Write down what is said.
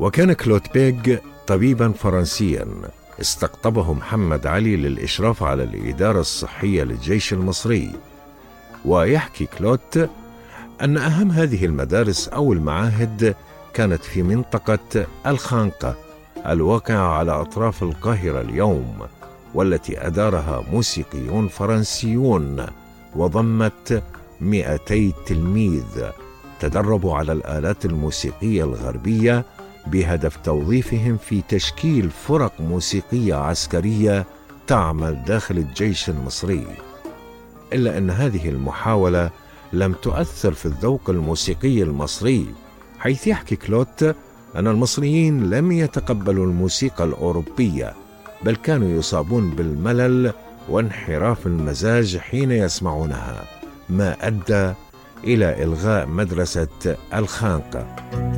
وكان كلود بيغ طبيبا فرنسيا استقطبه محمد علي للإشراف على الإدارة الصحية للجيش المصري. ويحكي كلود أن أهم هذه المدارس أو المعاهد كانت في منطقة الخانقة الواقعة على أطراف القاهرة اليوم، والتي أدارها موسيقيون فرنسيون، وضمت 200 تلميذ تدربوا على الآلات الموسيقية الغربية بهدف توظيفهم في تشكيل فرق موسيقية عسكرية تعمل داخل الجيش المصري. إلا أن هذه المحاولة لم تؤثر في الذوق الموسيقي المصري، حيث يحكي كلود أن المصريين لم يتقبلوا الموسيقى الأوروبية، بل كانوا يصابون بالملل وانحراف المزاج حين يسمعونها، ما أدى إلى إلغاء مدرسة الخانقة.